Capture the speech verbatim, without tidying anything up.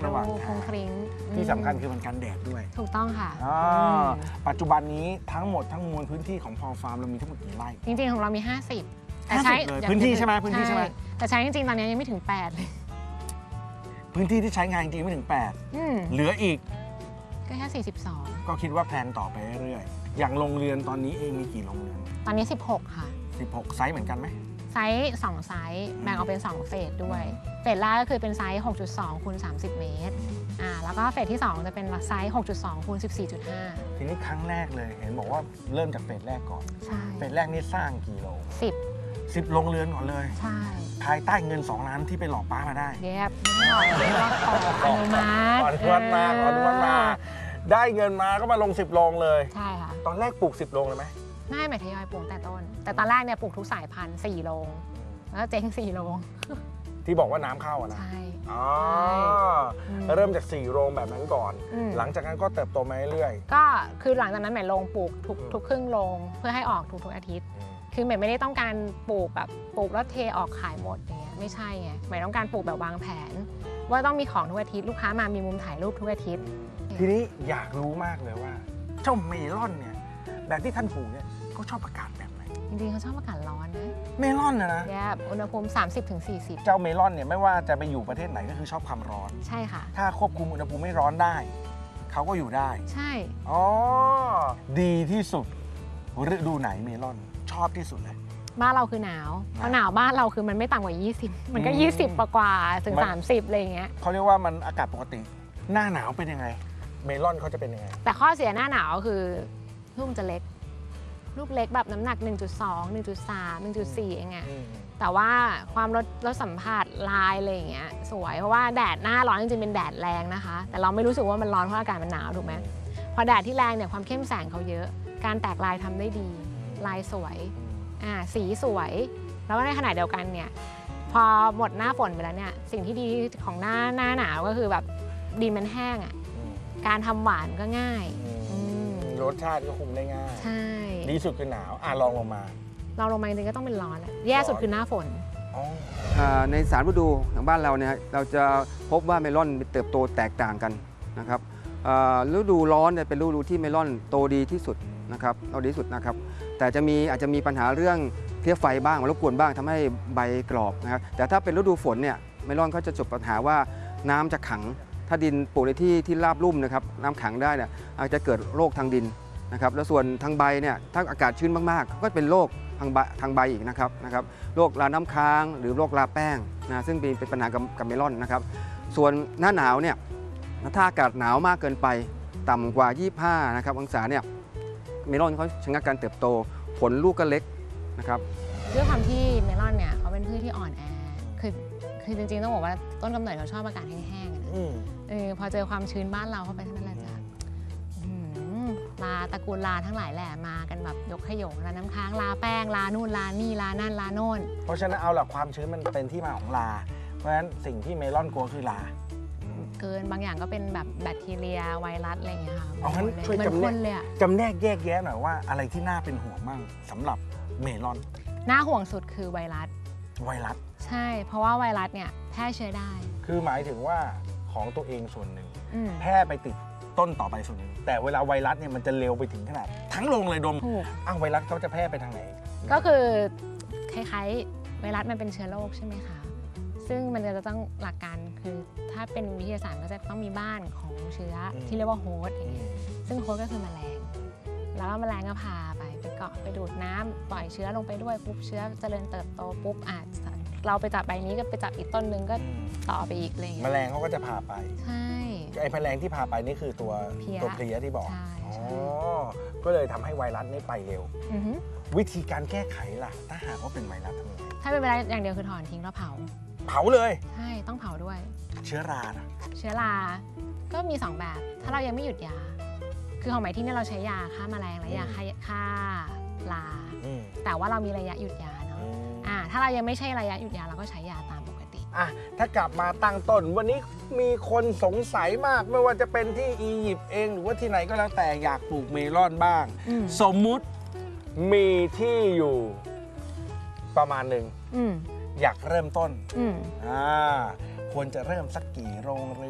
ระหว่างคงคริ้งที่สำคัญคือมันกันแดดด้วยถูกต้องค่ะปัจจุบันนี้ทั้งหมดทั้งมวลพื้นที่ของพอฟาร์มเรามีทั้งหมดกี่ไร่จริงๆของเรามีห้าสิบแต่ใช้พื้นที่ใช่ไหมพื้นที่ใช่ไหมแต่ใช้จริงๆตอนนี้ยังไม่ถึงแปดเลยพื้นที่ที่ใช้งานจริงไม่ถึงแปดเหลืออีกก็แค่สี่สิบสองก็คิดว่าแพลนต่อไปเรื่อยๆอย่างโรงเรือนตอนนี้เองมีกี่โรงเรือนตอนนี้สิบหกค่ะสิบหกไซส์เหมือนกันไหมไซส์สองไซส์แบ่งออกเป็นสองเฟสด้วยเฟสแรกก็คือเป็นไซส์ หกจุดสองคูณสามสิบ เมตรอ่าแล้วก็เฟสที่สองจะเป็นไซส์ หกจุดสองคูณสิบสี่จุดห้าทีนี้ครั้งแรกเลยเห็นบอกว่าเริ่มจากเฟสแรกก่อนใช่เฟสแรกนี่สร้างกี่โรงสิบสิบโรงเรือนก่อนเลยใช่ภายใต้เงินสองล้านที่ไปหลอกป้ามาได้เย็บไม่หน่อยไม่ว่าขออนุมัติขออนุมัติมาขออนุมัติมาได้เงินมาก็มาลงสิบโรงเลยใช่ค่ะตอนแรกปลูกสิบโรงเลยไหมไม่หมายทยอยปลูกแต่ต้นแต่ตอนแรกเนี่ยปลูกทุกสายพันธุ์สี่โรงแล้วเจ๊งสี่โรงที่บอกว่าน้ำเข้าอะนะใช่อ๋อเริ่มจากสี่โรงแบบนั้นก่อนหลังจากนั้นก็เติบโตมาเรื่อยๆก็คือหลังจากนั้นแหม่ลงปลูกทุกทุกครึ่งโรงเพื่อให้ออกทุกทุกอาทิตย์คือแหม่ไม่ได้ต้องการปลูกแบบปลูกแล้วเทออกขายหมดอย่างเงี้ยไม่ใช่ไงแหม่ต้องการปลูกแบบวางแผนว่าต้องมีของทุกอาทิตย์ลูกค้ามามีมุมถ่ายรูปทุกอาทิตย์ทีนี้อยากรู้มากเลยว่าเจ้าเมลอนเนี่ยแบบที่ท่านปลูกเนี่ยเขาชอบอากาศแบบไหนจริงๆเขาชอบอากาศร้อนนะเมลอนนะนะแบบอุณหภูมิ สามสิบถึงสี่สิบเจ้าเมลอนเนี่ยไม่ว่าจะไปอยู่ประเทศไหนก็คือชอบความร้อนใช่ค่ะถ้าควบคุมอุณหภูมิไม่ร้อนได้เขาก็อยู่ได้ใช่อ๋อดีที่สุดฤดูไหนเมลอนชอบที่สุดเลยบ้านเราคือหนาวเพราะหนาวบ้านเราคือมันไม่ต่ำกว่ายี่สิบมันก็ยี่สิบกว่าถึงสามสิบอะไรอย่างเงี้ยเขาเรียกว่ามันอากาศปกติหน้าหนาวเป็นยังไงเมลอนเขาจะเป็นยังไงแต่ข้อเสียหน้าหนาวคือลูกจะเล็กลูกเล็กแบบน้ำหนัก หนึ่งจุดสอง หนึ่งจุดสาม หนึ่งจุดสี่ เองไงแต่ว่าความรสรสสัมผัสลายอะไรอย่างเงี้ยสวยเพราะว่าแดดหน้าร้อนจริงๆเป็นแดดแรงนะคะแต่เราไม่รู้สึกว่ามันร้อนเพราะอากาศมันหนาวถูกไหมพอแดดที่แรงเนี่ยความเข้มแสงเขาเยอะการแตกลายทำได้ดีลายสวยอ่าสีสวยแล้วในขณะเดียวกันเนี่ยพอหมดหน้าฝนไปแล้วเนี่ยสิ่งที่ดีของหน้าหน้าหนาวก็คือแบบดินมันแห้งอ่ะการทำหวานก็ง่ายรสชาติก็คุมได้ง่ายใช่ดีสุดคือหนาวอ่ะลองลงมาลองลงมาจริงๆก็ต้องเป็นร้อนแย่สุดคือหน้าฝนในสามฤดูของบ้านเราเนี่ยเราจะพบว่าเมลอนเติบโตแตกต่างกันนะครับฤดูร้อนเนี่ยเป็นฤดูที่เมลอนโตดีที่สุดนะครับโตดีที่สุดนะครับแต่จะมีอาจจะมีปัญหาเรื่องเพลี้ยไฟบ้างรบกวนบ้างทำให้ใบกรอบนะครับแต่ถ้าเป็นฤดูฝนเนี่ยเมลอนเขาจะจบปัญหาว่าน้ำจะขังถ้าดินปลูกในที่ที่ราบลุ่มนะครับน้ำขังได้เนี่ยอาจจะเกิดโรคทางดินนะครับแล้วส่วนทางใบเนี่ยถ้าอากาศชื้นมากๆก็เป็นโรคทางใบทางใบอีกนะครับนะครับโรคราน้ำค้างหรือโรคราแป้งนะซึ่งเป็นปัญหากับเมลอนนะครับส่วนหน้าหนาวเนี่ยถ้าอากาศหนาวมากเกินไปต่ำกว่ายี่สิบห้านะครับองศาเนี่ยเมลอนเขาชะงักการเติบโตผลลูกก็เล็กนะครับด้วยความที่เมลอนเนี่ยเขาเป็นพืชที่อ่อนแอคือคือจริงๆต้องบอกว่าต้นกำเนิดเขาชอบอากาศแห้งๆนะเออพอเจอความชื้นบ้านเราเข้าไปเท่านั้นแหละจ้ะลาตระกูลลาทั้งหลายแหละมากันแบบยกขยงลาน้ำค้างลาแป้งลานู่นลานี่ลานั่นลาโน่นเพราะฉะนั้นเอาหลักความชื้นมันเป็นที่มาของลาเพราะฉะนั้นสิ่งที่เมลอนกลัวคือลาเกินบางอย่างก็เป็นแบบแบคทีเรียไวรัสอะไรอย่างเงี้ยค่ะเอางั้นช่วยจำแนกจำแนกแยกแยะหน่อยว่าอะไรที่น่าเป็นห่วงบ้างสำหรับเมลอนน่าห่วงสุดคือไวรัสไวรัสใช่เพราะว่าไวรัสเนี่ยแพร่เชื้อได้คือหมายถึงว่าของตัวเองส่วนหนึ่งแพร่ไปติดต้นต่อไปส่วนหนึ่งแต่เวลาไวรัสเนี่ยมันจะเร็วไปถึงขนาดทั้งโรงเลยดมอ้าวไวรัสเขาจะแพร่ไปทางไหนก็คือคล้ายๆไวรัสมันเป็นเชื้อโรคใช่ไหมคะซึ่งมันจะต้องหลักการคือถ้าเป็นวิทยาศาสตร์ก็จะต้องมีบ้านของเชื้อที่เรียกว่าโฮสต์อย่างเงี้ยซึ่งโฮสต์ก็คือแมลงแล้วก็แมลงก็พาไปไปเกาะไปดูดน้ำปล่อยเชื้อลงไปด้วยปุ๊บเชื้อเจริญเติบโตปุ๊บอาจเราไปจับใบนี้ก็ไปจับอีกต้นนึงก็ต่อไปอีกอะไรอย่างเงี้ยแมลงเขาก็จะพาไปใช่ไอ้แมลงที่พาไปนี่คือตัวตัวเพลี้ยที่บอกอ๋อก็เลยทำให้ไวรัสนี่ไปเร็ววิธีการแก้ไขล่ะถ้าหากว่าเป็นไวรัสทำยังไงถ้าเป็นไวรัสอย่างเดียวคือถอนทิ้งแล้วเผาเผาเลยใช่ต้องเผาด้วยเชื้อรานะเชื้อราก็มีสองแบบถ้าเรายังไม่หยุดยาคือของหมายที่นี่เราใช้ยาฆ่าแมลงและยาฆ่าราแต่ว่าเรามีระยะหยุดยาเนาะอ่าถ้าเรายังไม่ใช่ระยะหยุดยาเราก็ใช้ยาตามปกติอ่ะถ้ากลับมาตั้งต้นวันนี้มีคนสงสัยมากไม่ว่าจะเป็นที่อียิปต์เองหรือว่าที่ไหนก็แล้วแต่อยากปลูกเมลอนบ้างสมมุติมีที่อยู่ประมาณหนึ่งอยากเริ่มต้นอ่าควรจะเริ่มสักกี่โรงเรื